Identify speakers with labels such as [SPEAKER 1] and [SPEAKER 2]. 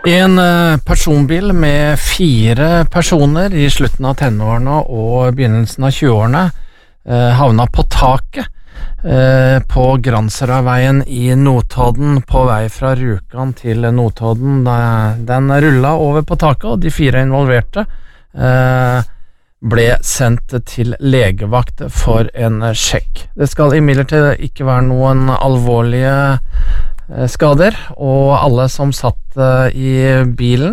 [SPEAKER 1] En personbil med 4 personer i slutten av tenårene og begynnelsen av 20-årene havna på taket på Granseraveien i Notodden på vei fra Rjukan til Notodden. Den rullet over på taket, og de 4 involverte ble sendt til legevakt for en sjekk. Det skal imidlertid ikke være noen alvorlige skader, og alle som satt i bilen